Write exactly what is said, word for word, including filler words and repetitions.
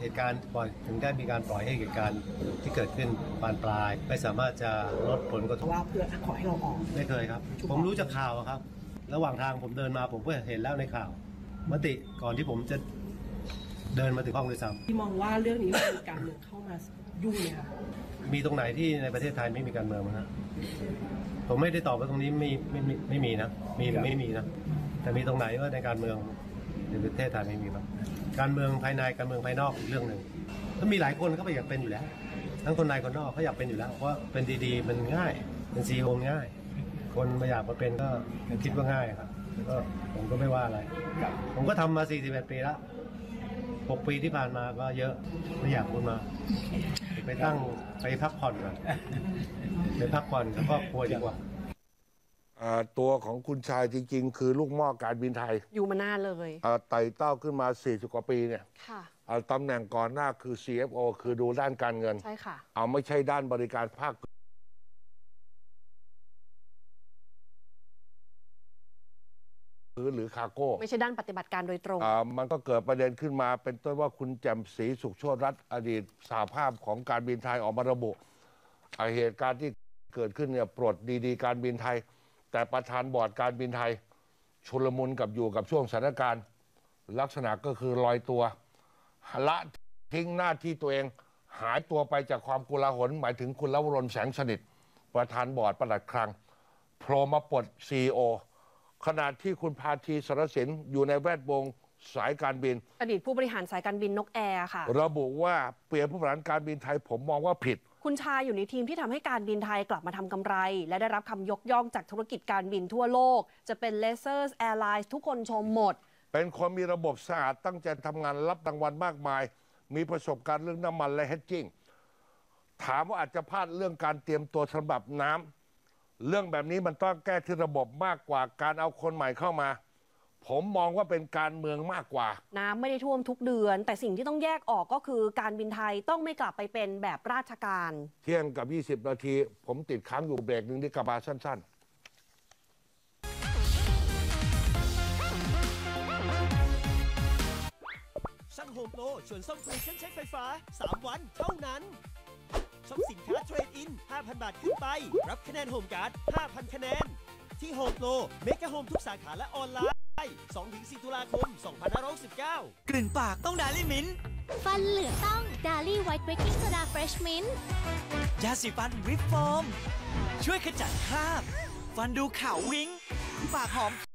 ตุการณ์ปล่อยถึงได้มีการปล่อยให้เหตุการณ์ที่เกิดขึ้นบานปลายไม่สามารถจะลดผลกระทบว่าเพื่อขอให้เราออกไม่เคยครับผมรู้จากข่าวครับระหว่างทางผมเดินมาผมก็เห็นแล้วในข่าวมติก่อนที่ผมจะเดินมาถึงห้องด้วยซ้ำที่มองว่าเรื่องนี้มีการเมืองเข้ามายุ่งเนี่ยค่ะมีตรงไหนที่ในประเทศไทยไม่มีการเมืองมั้งฮะผมไม่ได้ตอบว่าตรงนี้ไม่ไม่ไม่ไม่มีนะมีหรือไม่มีนะแต่มีตรงไหนว่าในการเมืองในประเทศไทยไม่มีบ้างการเมืองภายในการเมืองภายนอกอีกเรื่องหนึ่งก็มีหลายคนเขาไปอยากเป็นอยู่แล้วทั้งคนในคนนอกเขาอยากเป็นอยู่แล้วเพราะเป็นดีๆมันง่ายเป็นซีโอง่าย คนมาอยากมาเป็นก็คิดว่าง่ายครับก็ผมก็ไม่ว่าอะไรผมก็ทำมาสี่สิบเอ็ดปีแล้วหกปีที่ผ่านมาก็เยอะไม่อยากพูดมาไปตั้งไปพักผ่อนก่อนไปพักผ่อนกับครอบครัวดีกว่าตัวของคุณชายจริงๆคือลูกหม้อการบินไทยอยู่มานานเลยไต่เต้าขึ้นมาสี่สิบกว่าปีเนี่ยตำแหน่งก่อนหน้าคือ ซี เอฟ โอ คือดูด้านการเงินใช่ค่ะเอาไม่ใช่ด้านบริการภาคหรือคาร์โก้ไม่ใช่ด้านปฏิบัติการโดยตรงมันก็เกิดประเด็นขึ้นมาเป็นต้นว่าคุณแจ่มศรีสุขโชติรัตน์อดีตสหภาพของการบินไทยออกมาระบุเหตุการณ์ที่เกิดขึ้นเนี่ยปลดดีๆการบินไทยแต่ประธานบอร์ดการบินไทยชุลมุนกับอยู่กับช่วงสถานการณ์ลักษณะก็คือลอยตัวละทิ้งหน้าที่ตัวเองหายตัวไปจากความกุลาหลหมายถึงคุณลวรนแสงสนิทประธานบอร์ดปลัดคลังโผล่มาปลด ซี อี โอ ขณะที่คุณพาธีสรสินอยู่ในแวดวงสายการบินอดีตผู้บริหารสายการบินนกแอร์ค่ะระบุว่าเปลี่ยนผู้บริหารการบินไทยผมมองว่าผิดคุณชายอยู่ในทีมที่ทำให้การบินไทยกลับมาทำกำไรและได้รับคำยกย่องจากธุรกิจการบินทั่วโลกจะเป็น Leisure Airlines ทุกคนชมหมดเป็นคนมีระบบสะอาดตั้งใจทำงานรับรางวัลมากมายมีประสบการณ์เรื่องน้ำมันและเฮดจิ้งถามว่าอาจจะพลาดเรื่องการเตรียมตัวสำหรับน้ำเรื่องแบบนี้มันต้องแก้ที่ระบบมากกว่าการเอาคนใหม่เข้ามาผมมองว่าเป็นการเมืองมากกว่าน้ำไม่ได้ท่วมทุกเดือนแต่สิ่งที่ต้องแยกออกก็คือการบินไทยต้องไม่กลับไปเป็นแบบราชการเที่ยงกับยี่สิบนาทีผมติดค้างอยู่เบรกหนึ่งที่กลับมาสั้นๆช่างโฮมโปรชวนซ่อมฟรีเครื่องใช้ไฟฟ้าสามวันเท่านั้นช็อปสินค้าเทรดอิน ห้าพัน บาทขึ้นไปรับคะแนนโฮมการ์ด ห้าพัน คะแนนที่โฮมโปรเมกะโฮมทุกสาขาและออนไลน์สองถึงสี่ ตุลาคม สองพันห้าร้อยหกสิบเก้ากลิ่นปากต้องดาลี่มิ้นฟันเหลืองต้องดาลี่ไวท์เบกกิ้งโซดาเฟรชมิ้นยาสีฟันริปโฟมช่วยขจัดคราบฟันดูขาววิ้งปากหอม